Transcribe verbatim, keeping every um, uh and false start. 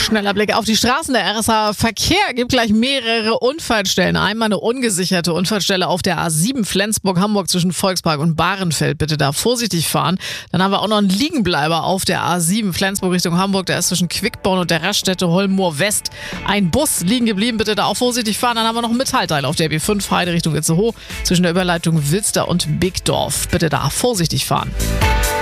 Schneller Blick auf die Straßen. Der R S H Verkehr gibt gleich mehrere Unfallstellen. Einmal eine ungesicherte Unfallstelle auf der A sieben Flensburg-Hamburg zwischen Volkspark und Bahrenfeld. Bitte da vorsichtig fahren. Dann haben wir auch noch einen Liegenbleiber auf der A sieben Flensburg Richtung Hamburg. Der ist zwischen Quickborn und der Raststätte Holmoor West. Ein Bus liegen geblieben. Bitte da auch vorsichtig fahren. Dann haben wir noch ein Metallteil auf der B fünf Heide Richtung Itzehoe zwischen der Überleitung Wilster und Bigdorf. Bitte da vorsichtig fahren.